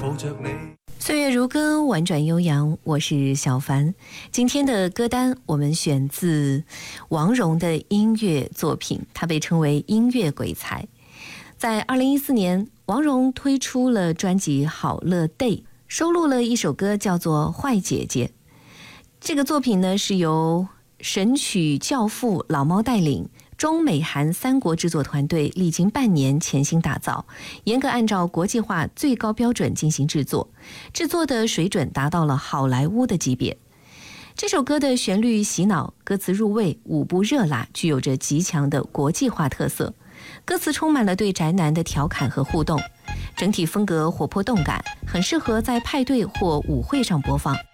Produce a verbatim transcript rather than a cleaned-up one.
抱着你。 岁月如歌，婉转悠扬，我是小凡。今天的歌单我们选自王蓉的音乐作品，她被称为音乐鬼才。在二零一四年，王蓉推出了专辑《好乐 Day》，收录了一首歌叫做《坏姐姐》。这个作品呢，是由神曲教父老猫带领中美韩三国制作团队历经半年潜心打造，严格按照国际化最高标准进行制作，制作的水准达到了好莱坞的级别。这首歌的旋律洗脑，歌词入味，舞步热辣，具有着极强的国际化特色。歌词充满了对宅男的调侃和互动，整体风格活泼动感，很适合在派对或舞会上播放。